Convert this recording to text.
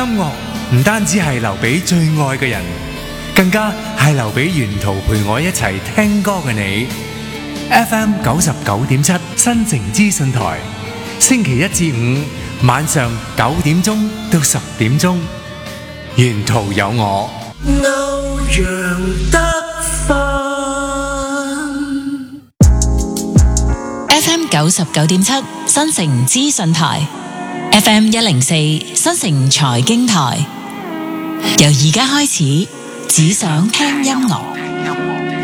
樂唔單止係留俾最愛嘅人，更加係留俾沿途陪我一齊聽歌嘅你。FM 99.7新城資訊台，星期一至五晚上9點鐘到10點鐘，沿途有我。 歐陽德 FM 99.7新城資訊台，FM 104新城財經台。由而家開始，只想聽音樂。